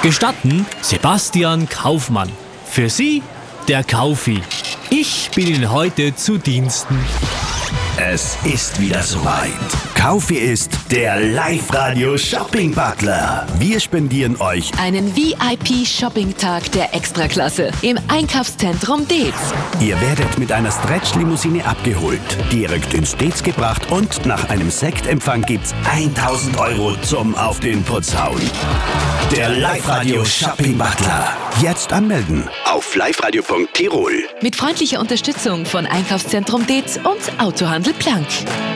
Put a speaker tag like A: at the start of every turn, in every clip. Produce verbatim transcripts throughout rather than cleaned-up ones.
A: Gestatten Sebastian Kaufmann. Für Sie der Kaufi. Ich bin Ihnen heute zu Diensten.
B: Es ist wieder soweit. Kaufi ist der Live-Radio-Shopping-Butler. Wir spendieren euch
C: einen V I P-Shopping-Tag der Extraklasse im Einkaufszentrum Deetz.
B: Ihr werdet mit einer Stretch-Limousine abgeholt, direkt ins Deetz gebracht und nach einem Sektempfang gibt's tausend Euro zum Auf den Putz hauen. Der Live-Radio-Shopping-Butler. Jetzt anmelden auf liveradio punkt tirol.
C: Mit freundlicher Unterstützung von Einkaufszentrum Deetz und Autohandel Plank.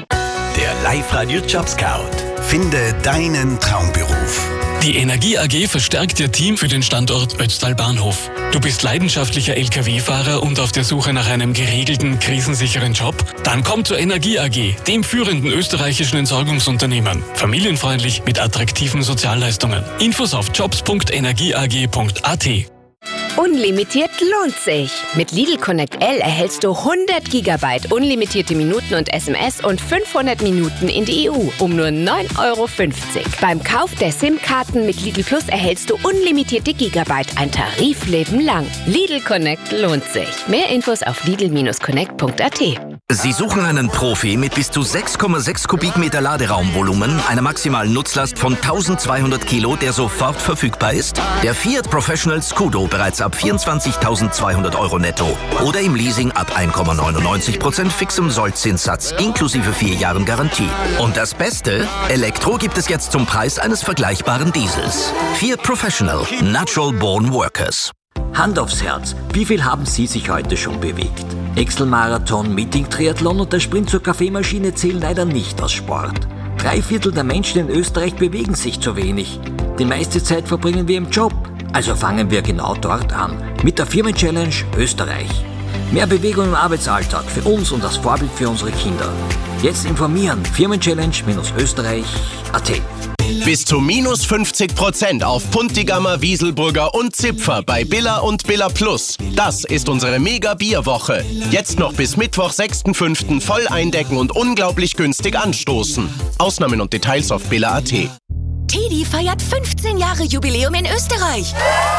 B: Der Live-Radio Jobscout. Finde deinen Traumberuf.
D: Die Energie A G verstärkt ihr Team für den Standort Ötztal Bahnhof. Du bist leidenschaftlicher L K W-Fahrer und auf der Suche nach einem geregelten, krisensicheren Job? Dann komm zur Energie A G, dem führenden österreichischen Entsorgungsunternehmen. Familienfreundlich mit attraktiven Sozialleistungen. Infos auf jobs punkt energieag punkt a t.
E: Unlimitiert lohnt sich. Mit Lidl Connect L erhältst du hundert Gigabyte unlimitierte Minuten und S M S und fünfhundert Minuten in die E U um nur neun Euro fünfzig. Beim Kauf der SIM-Karten mit Lidl Plus erhältst du unlimitierte Gigabyte, ein Tarifleben lang. Lidl Connect lohnt sich. Mehr Infos auf lidl Bindestrich connect punkt a t.
F: Sie suchen einen Profi mit bis zu sechs Komma sechs Kubikmeter Laderaumvolumen, einer maximalen Nutzlast von eintausendzweihundert Kilo, der sofort verfügbar ist? Der Fiat Professional Scudo bereits ab vierundzwanzigtausendzweihundert Euro netto oder im Leasing ab eins Komma neunundneunzig Prozent fixem Sollzinssatz inklusive vier Jahren Garantie. Und das Beste? Elektro gibt es jetzt zum Preis eines vergleichbaren Diesels. Fiat Professional, Natural Born Workers.
G: Hand aufs Herz, wie viel haben Sie sich heute schon bewegt? Excel-Marathon, Meeting-Triathlon und der Sprint zur Kaffeemaschine zählen leider nicht als Sport. Drei Viertel der Menschen in Österreich bewegen sich zu wenig. Die meiste Zeit verbringen wir im Job. Also fangen wir genau dort an. Mit der Firmen-Challenge Österreich. Mehr Bewegung im Arbeitsalltag für uns und als Vorbild für unsere Kinder. Jetzt informieren. Firmen-Challenge Österreich punkt a t.
H: Bis zu minus fünfzig Prozent auf Puntigammer, Wieselburger und Zipfer bei Billa und Billa Plus. Das ist unsere Mega-Bierwoche. Jetzt noch bis Mittwoch, sechsten fünften voll eindecken und unglaublich günstig anstoßen. Ausnahmen und Details auf billa punkt a t.
I: Teddy feiert fünfzehn Jahre Jubiläum in Österreich.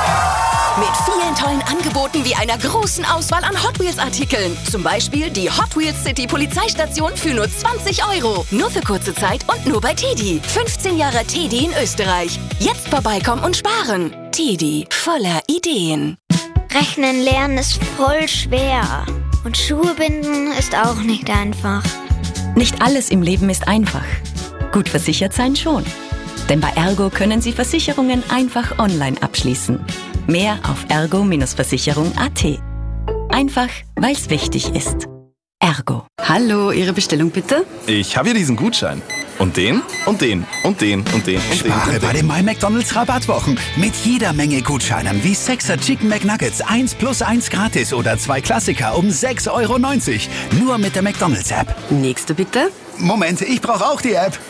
I: Mit vielen tollen Angeboten wie einer großen Auswahl an Hot Wheels Artikeln. Zum Beispiel die Hot Wheels City Polizeistation für nur zwanzig Euro. Nur für kurze Zeit und nur bei Teddy. fünfzehn Jahre Teddy in Österreich. Jetzt vorbeikommen und sparen. Teddy, voller Ideen.
J: Rechnen lernen ist voll schwer. Und Schuhe binden ist auch nicht einfach.
K: Nicht alles im Leben ist einfach. Gut versichert sein schon. Denn bei Ergo können Sie Versicherungen einfach online abschließen. Mehr auf ergo Versicherung punkt a t. Einfach, weil es wichtig ist. Ergo.
L: Hallo, Ihre Bestellung bitte?
M: Ich habe hier diesen Gutschein. Und den, und den, und den, und den, und den.
B: Spare bei den My McDonald's Rabattwochen. Mit jeder Menge Gutscheinen wie sechser Chicken McNuggets eins plus eins gratis oder zwei Klassiker um sechs Euro neunzig. Nur mit der McDonald's App.
L: Nächste bitte.
B: Moment, ich brauche auch die App.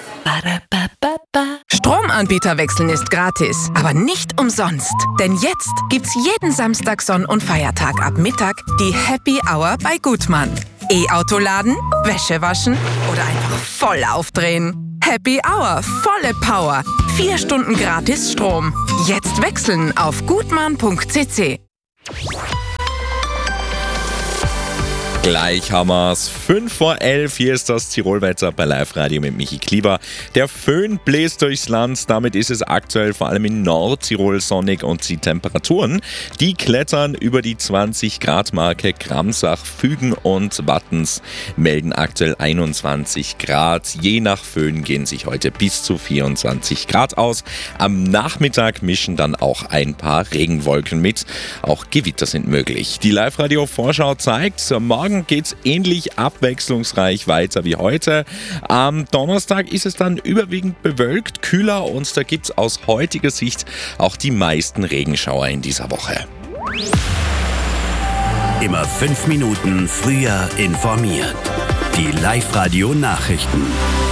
N: Stromanbieter wechseln ist gratis, aber nicht umsonst. Denn jetzt gibt's jeden Samstag, Sonn- und Feiertag ab Mittag die Happy Hour bei Gutmann. E-Auto laden, Wäsche waschen oder einfach voll aufdrehen. Happy Hour, volle Power. Vier Stunden gratis Strom. Jetzt wechseln auf gutmann punkt c c.
O: Gleich haben wir's. fünf vor elf. Hier ist das Tirolwetter bei Live Radio mit Michi Klieber. Der Föhn bläst durchs Land. Damit ist es aktuell vor allem in Nordtirol sonnig und die Temperaturen, die klettern über die zwanzig Grad Marke. Gramsach, Fügen und Wattens melden aktuell einundzwanzig Grad. Je nach Föhn gehen sich heute bis zu vierundzwanzig Grad aus. Am Nachmittag mischen dann auch ein paar Regenwolken mit. Auch Gewitter sind möglich. Die Live Radio Vorschau zeigt, morgen geht's ähnlich abwechslungsreich weiter wie heute. Am Donnerstag ist es dann überwiegend bewölkt, kühler und da gibt's aus heutiger Sicht auch die meisten Regenschauer in dieser Woche.
B: Immer fünf Minuten früher informiert. Die Live-Radio-Nachrichten.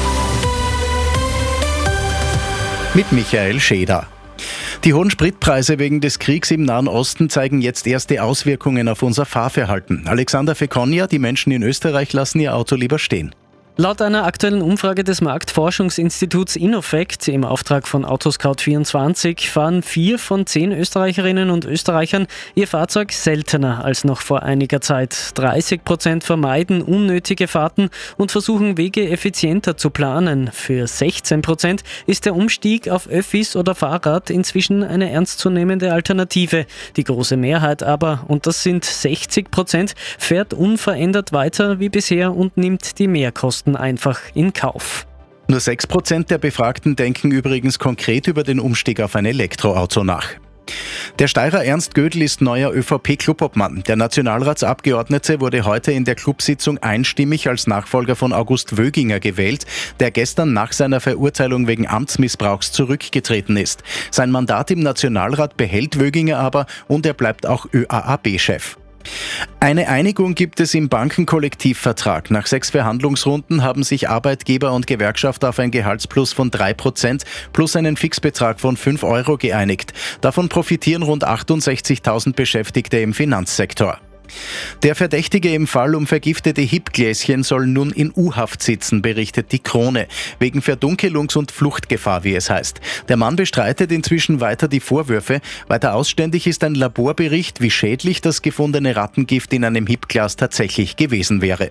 P: Mit Michael Scheder. Die hohen Spritpreise wegen des Kriegs im Nahen Osten zeigen jetzt erste Auswirkungen auf unser Fahrverhalten. Alexander Fekonia, die Menschen in Österreich lassen ihr Auto lieber stehen.
Q: Laut einer aktuellen Umfrage des Marktforschungsinstituts Innofect im Auftrag von Autoscout vierundzwanzig fahren vier von zehn Österreicherinnen und Österreichern ihr Fahrzeug seltener als noch vor einiger Zeit. dreißig Prozent vermeiden unnötige Fahrten und versuchen Wege effizienter zu planen. Für sechzehn Prozent ist der Umstieg auf Öffis oder Fahrrad inzwischen eine ernstzunehmende Alternative. Die große Mehrheit aber, und das sind sechzig Prozent, fährt unverändert weiter wie bisher und nimmt die Mehrkosten einfach in Kauf.
P: Nur sechs Prozent der Befragten denken übrigens konkret über den Umstieg auf ein Elektroauto nach. Der Steirer Ernst Gödel ist neuer ÖVP-Clubobmann. Der Nationalratsabgeordnete wurde heute in der Clubsitzung einstimmig als Nachfolger von August Wöginger gewählt, der gestern nach seiner Verurteilung wegen Amtsmissbrauchs zurückgetreten ist. Sein Mandat im Nationalrat behält Wöginger aber und er bleibt auch Ö A A B-Chef. Eine Einigung gibt es im Bankenkollektivvertrag. Nach sechs Verhandlungsrunden haben sich Arbeitgeber und Gewerkschaft auf ein Gehaltsplus von drei Prozent plus einen Fixbetrag von fünf Euro geeinigt. Davon profitieren rund achtundsechzigtausend Beschäftigte im Finanzsektor. Der Verdächtige im Fall um vergiftete Hip-Gläschen soll nun in U-Haft sitzen, berichtet die Krone, wegen Verdunkelungs- und Fluchtgefahr, wie es heißt. Der Mann bestreitet inzwischen weiter die Vorwürfe. Weiter ausständig ist ein Laborbericht, wie schädlich das gefundene Rattengift in einem Hip-Glas tatsächlich gewesen wäre.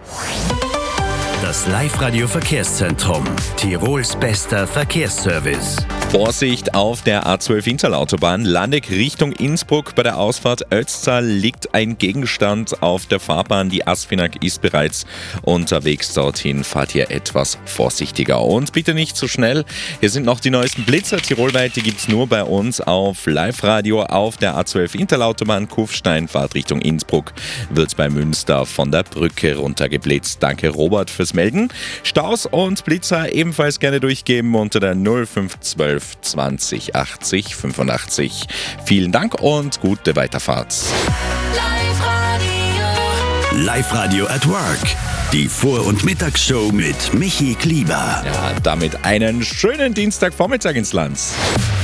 B: Das Live-Radio-Verkehrszentrum. Tirols bester Verkehrsservice.
O: Vorsicht auf der A zwölf Innstal-Autobahn. Landeck Richtung Innsbruck. Bei der Ausfahrt Ötztal liegt ein Gegenstand auf der Fahrbahn. Die Asfinag ist bereits unterwegs. Dorthin fahrt ihr etwas vorsichtiger. Und bitte nicht zu schnell. Hier sind noch die neuesten Blitzer. Tirolweit, die gibt es nur bei uns auf Live-Radio. Auf der A zwölf Innstal-Autobahn Kufstein, Fahrt Richtung Innsbruck, wird bei Münster von der Brücke runtergeblitzt. Danke Robert fürs Melden. Staus und Blitzer ebenfalls gerne durchgeben unter der null fünf zwölf zwanzig achtzig fünfundachtzig. Vielen Dank und gute Weiterfahrt.
B: Live-Radio at Work. Die Vor- und Mittagsshow mit Michi Klieber.
O: Ja, damit einen schönen Dienstagvormittag ins Land.